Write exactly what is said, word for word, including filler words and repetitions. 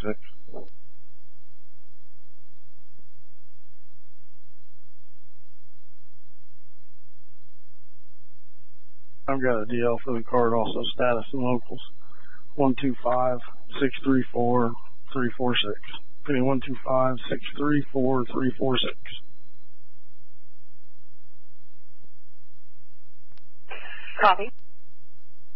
six. I've got a D L for the card, also status and locals. one two five, six three four, three four six. Penny one two five, six three four, three four six. Copy.